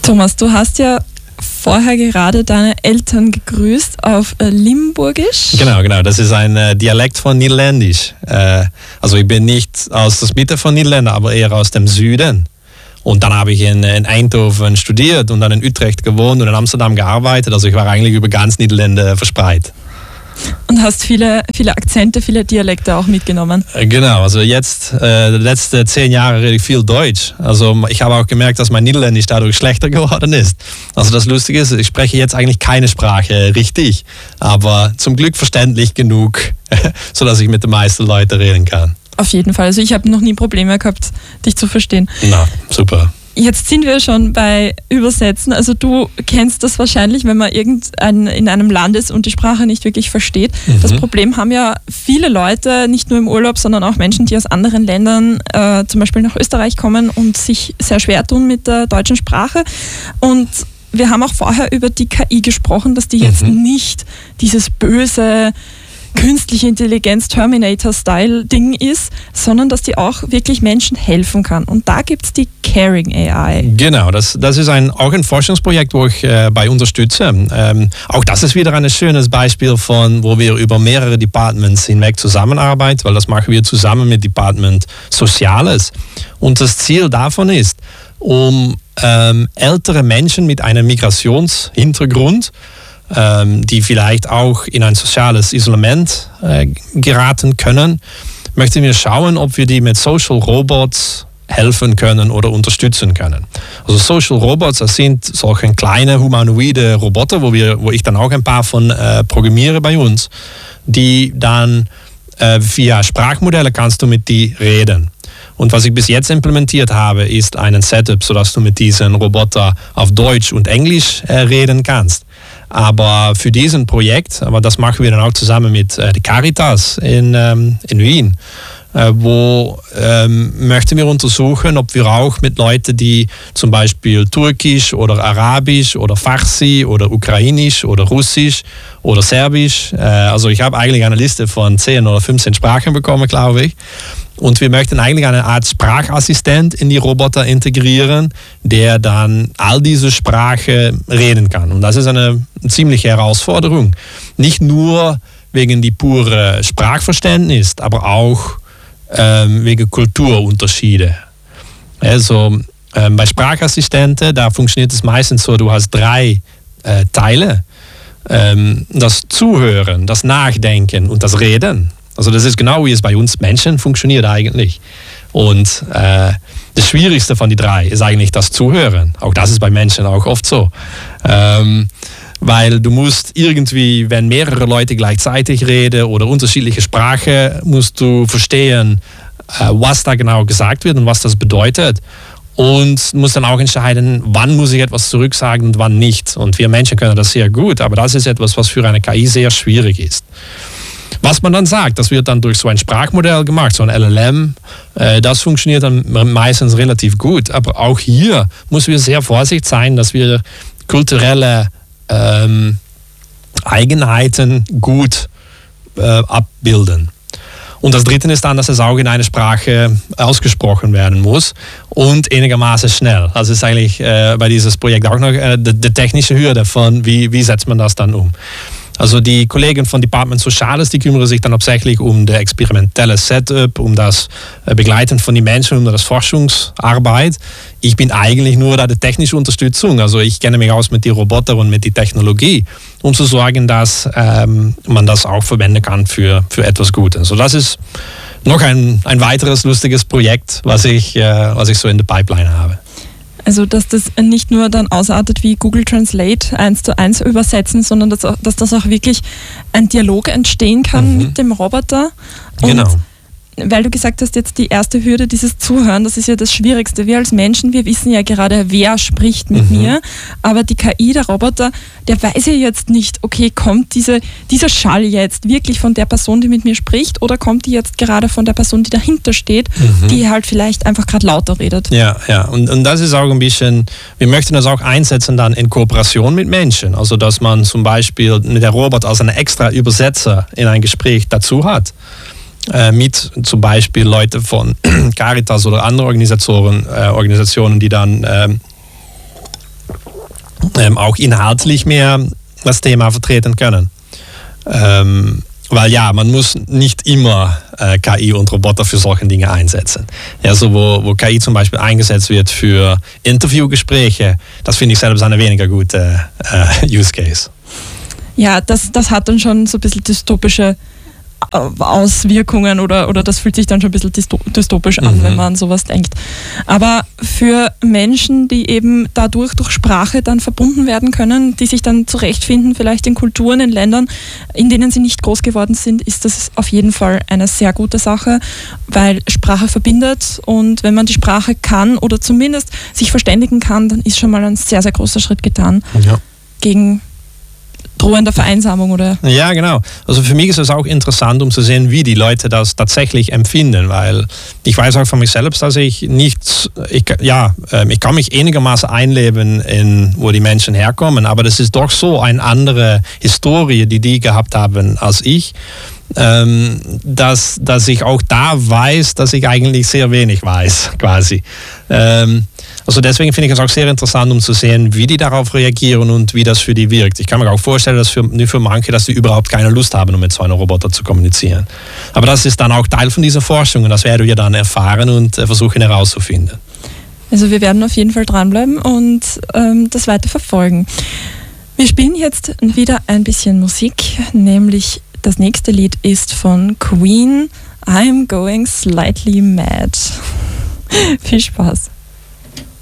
Thomas, du hast ja vorher gerade deine Eltern gegrüßt auf Limburgisch. Genau. Das ist ein Dialekt von Niederländisch. Also ich bin nicht aus der Mitte von Niederlanden, aber eher aus dem Süden. Und dann habe ich in Eindhoven studiert und dann in Utrecht gewohnt und in Amsterdam gearbeitet. Also ich war eigentlich über ganz Niederlande verspreit. Und hast viele Akzente, viele Dialekte auch mitgenommen. Genau, also jetzt, die letzten 10 Jahre rede ich viel Deutsch. Also ich habe auch gemerkt, dass mein Niederländisch dadurch schlechter geworden ist. Also das Lustige ist, ich spreche jetzt eigentlich keine Sprache richtig, aber zum Glück verständlich genug, sodass ich mit den meisten Leuten reden kann. Auf jeden Fall, also ich habe noch nie Probleme gehabt, dich zu verstehen. Na, super. Jetzt sind wir schon bei Übersetzen. Also du kennst das wahrscheinlich, wenn man in einem Land ist und die Sprache nicht wirklich versteht. Das Problem haben ja viele Leute, nicht nur im Urlaub, sondern auch Menschen, die aus anderen Ländern zum Beispiel nach Österreich kommen und sich sehr schwer tun mit der deutschen Sprache. Und wir haben auch vorher über die KI gesprochen, dass die jetzt nicht dieses böse künstliche Intelligenz Terminator-Style-Ding ist, sondern dass die auch wirklich Menschen helfen kann. Und da gibt es die Caring AI. Genau, das ist auch ein Forschungsprojekt, wo ich bei unterstütze. Auch das ist wieder ein schönes Beispiel von, wo wir über mehrere Departments hinweg zusammenarbeiten, weil das machen wir zusammen mit Department Soziales. Und das Ziel davon ist, um ältere Menschen mit einem Migrationshintergrund, die vielleicht auch in ein soziales Isolement geraten können, möchten wir schauen, ob wir die mit Social Robots helfen können oder unterstützen können. Also Social Robots, das sind solche kleine humanoide Roboter, wo ich dann auch ein paar von programmiere bei uns, die dann via Sprachmodelle kannst du mit die reden. Und was ich bis jetzt implementiert habe, ist ein Setup, sodass du mit diesen Roboter auf Deutsch und Englisch reden kannst. Aber für diesen Projekt, aber das machen wir dann auch zusammen mit der Caritas in Wien, wo möchten wir untersuchen, ob wir auch mit Leuten, die zum Beispiel Türkisch oder Arabisch oder Farsi oder Ukrainisch oder Russisch oder Serbisch, also ich habe eigentlich eine Liste von 10 oder 15 Sprachen bekommen, glaube ich. Und wir möchten eigentlich eine Art Sprachassistent in die Roboter integrieren, der dann all diese Sprache reden kann. Und das ist eine ziemliche Herausforderung. Nicht nur wegen die pure Sprachverständnis, aber auch wegen Kulturunterschiede. Also bei Sprachassistenten, da funktioniert es meistens so, du hast 3 Teile. Das Zuhören, das Nachdenken und das Reden. Also das ist genau, wie es bei uns Menschen funktioniert eigentlich. Und das Schwierigste von die 3 ist eigentlich das Zuhören. Auch das ist bei Menschen auch oft so. Weil du musst irgendwie, wenn mehrere Leute gleichzeitig reden oder unterschiedliche Sprache, musst du verstehen, was da genau gesagt wird und was das bedeutet. Und musst dann auch entscheiden, wann muss ich etwas zurücksagen und wann nicht. Und wir Menschen können das sehr gut, aber das ist etwas, was für eine KI sehr schwierig ist. Was man dann sagt, das wird dann durch so ein Sprachmodell gemacht, so ein LLM, das funktioniert dann meistens relativ gut. Aber auch hier müssen wir sehr vorsichtig sein, dass wir kulturelle Eigenheiten gut abbilden. Und das Dritte ist dann, dass es auch in einer Sprache ausgesprochen werden muss und einigermaßen schnell. Also ist eigentlich bei dieses Projekt auch noch die technische Hürde von, wie setzt man das dann um. Also die Kollegen von Department Soziales, die kümmern sich dann hauptsächlich um das experimentelle Setup, um das Begleiten von den Menschen, um das Forschungsarbeit. Ich bin eigentlich nur da die technische Unterstützung. Also ich kenne mich aus mit den Robotern und mit der Technologie, um zu sorgen, dass man das auch verwenden kann für etwas Gutes. Also das ist noch ein weiteres lustiges Projekt, was ich so in der Pipeline habe. Also dass das nicht nur dann ausartet wie Google Translate 1:1 übersetzen, sondern dass das auch wirklich ein Dialog entstehen kann mit dem Roboter. Und genau. Weil du gesagt hast, jetzt die erste Hürde, dieses Zuhören, das ist ja das Schwierigste. Wir als Menschen, wir wissen ja gerade, wer spricht mit mir, aber die KI, der Roboter, der weiß ja jetzt nicht, okay, kommt dieser Schall jetzt wirklich von der Person, die mit mir spricht, oder kommt die jetzt gerade von der Person, die dahinter steht, die halt vielleicht einfach gerade lauter redet. Ja. Und das ist auch ein bisschen, wir möchten das auch einsetzen dann in Kooperation mit Menschen. Also dass man zum Beispiel der Roboter als einen extra Übersetzer in ein Gespräch dazu hat. Mit zum Beispiel Leute von Caritas oder andere Organisationen, die dann auch inhaltlich mehr das Thema vertreten können. Weil ja, man muss nicht immer KI und Roboter für solche Dinge einsetzen. Ja, so wo KI zum Beispiel eingesetzt wird für Interviewgespräche, das finde ich selbst eine weniger gute Use Case. Ja, das hat dann schon so ein bisschen dystopische Auswirkungen oder das fühlt sich dann schon ein bisschen dystopisch an, wenn man an sowas denkt. Aber für Menschen, die eben dadurch durch Sprache dann verbunden werden können, die sich dann zurechtfinden, vielleicht in Kulturen, in Ländern, in denen sie nicht groß geworden sind, ist das auf jeden Fall eine sehr gute Sache, weil Sprache verbindet und wenn man die Sprache kann oder zumindest sich verständigen kann, dann ist schon mal ein sehr, sehr großer Schritt getan gegen drohender Vereinsamung, oder? Ja, genau. Also für mich ist es auch interessant, um zu sehen, wie die Leute das tatsächlich empfinden, weil ich weiß auch von mich selbst, dass ich kann mich einigermaßen einleben in, wo die Menschen herkommen, aber das ist doch so eine andere Historie, die gehabt haben als ich, dass ich auch da weiß, dass ich eigentlich sehr wenig weiß, quasi. Also deswegen finde ich es auch sehr interessant, um zu sehen, wie die darauf reagieren und wie das für die wirkt. Ich kann mir auch vorstellen, dass für manche, dass die überhaupt keine Lust haben, um mit so einem Roboter zu kommunizieren. Aber das ist dann auch Teil von dieser Forschung und das werden wir dann erfahren und versuchen herauszufinden. Also wir werden auf jeden Fall dranbleiben und das weiter verfolgen. Wir spielen jetzt wieder ein bisschen Musik, nämlich das nächste Lied ist von Queen, I'm Going Slightly Mad. Viel Spaß.